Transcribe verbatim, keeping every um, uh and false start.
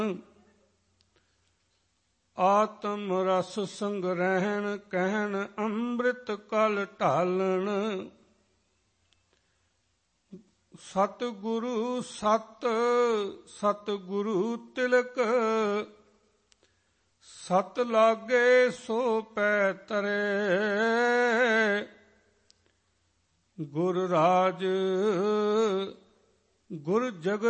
ਆਤਮ ਰਸ ਸੰਗ੍ਰਹਿਣ ਕਹਿਣ ਅੰਮ੍ਰਿਤ ਕਲ ਢਾਲਣ। ਸਤਿਗੁਰੂ ਸਤ ਸਤਿਗੁਰੂ ਤਿਲਕ ਸਤ ਲਾਗੇ ਸੋ ਪੈ ਤਰੇ। ਗੁਰ ਰਾਜ ਗੁਰ ਜਗਤ